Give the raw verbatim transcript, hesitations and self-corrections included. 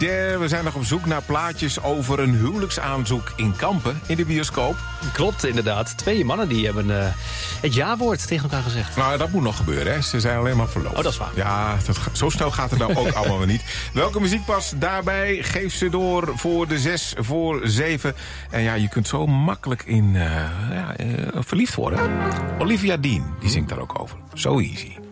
there. We zijn nog op zoek naar plaatjes over een huwelijksaanzoek in Kampen in de bioscoop. Klopt, inderdaad. Twee mannen die hebben uh, het ja-woord tegen elkaar gezegd. Nou, dat moet nog gebeuren, hè. Ze zijn alleen maar verloofd. Oh, dat is waar. Ja, dat, zo snel gaat het nou ook allemaal weer niet. Welke muziek past daarbij? Geef ze door voor de zes voor zeven. En ja, je kunt zo makkelijk in uh, ja, uh, verliefd worden. Olivia Dean, die zingt daar ook over. So easy.